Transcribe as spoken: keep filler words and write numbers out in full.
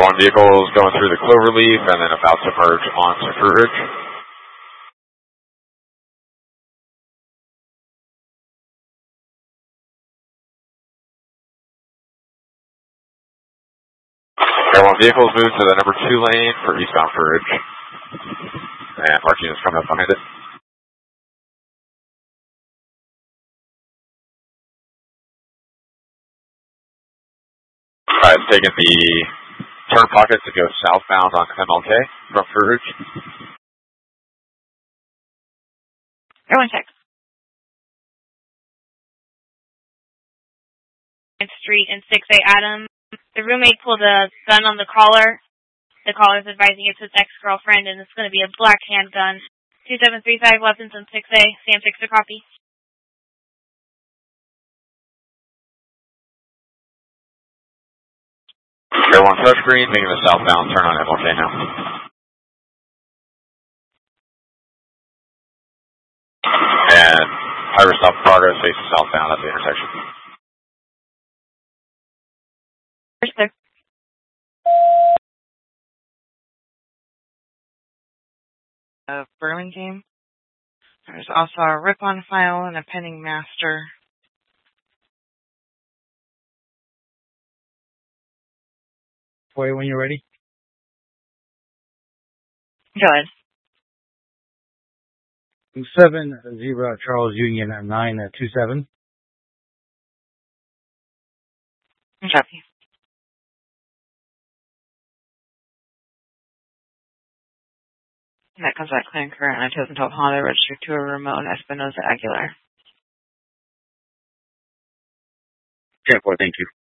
Air one vehicles going through the Cloverleaf and then about to merge onto Fruit Ridge. Air one vehicles move to the number two lane for eastbound Fruit Ridge. And Mark units coming up behind it. Alright, taking the turn pocket to go southbound on M L K from Fruit Ridge. Everyone check. Street and six A Adam. The roommate pulled a gun on the caller. The caller's advising it's his ex-girlfriend, and it's going to be a black handgun. two seven three five weapons on six A. Sam six a copy. Air one touchscreen, making the southbound turn on M L K now. And High stop progress faces southbound at the intersection. Sir. Of Burlingame. There's also a rip on file and a pending master. Wait, when you're ready. Go ahead. Seven zero Charles Union nine uh, two seven. Copy. That comes back clear and current. I chosen told Honda registered to a remote Espinosa Aguilar. ten four, thank you.